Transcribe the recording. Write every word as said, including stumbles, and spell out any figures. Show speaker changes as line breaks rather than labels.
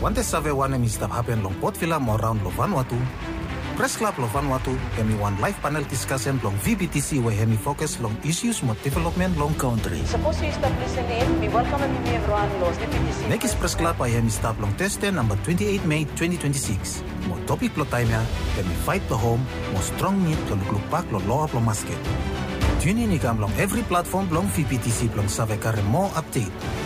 Wante save wane mi stap happen long Port Vila mo round lo Vanuatu. Press Club lo Vanuatu hemi one live panel discussion long V B T C we hemi focus long issues mo development long country.
Suppose you stop listening, we welcome everyone los V B T C.
Nekis Press Club ay hemi stap long teste number twenty-eight May twenty twenty-six. Mo topic lo time ya hemi fight to home mo strong need lo lukluk pak lo law lo masket. Tune in ikam long every platform long V B T C long save kare mo update.